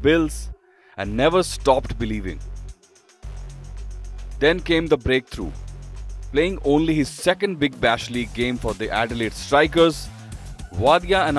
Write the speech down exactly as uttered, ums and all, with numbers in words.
bills and never stopped believing. Then came the breakthrough. Playing only his second Big Bash League game for the Adelaide Strikers, Wadia announced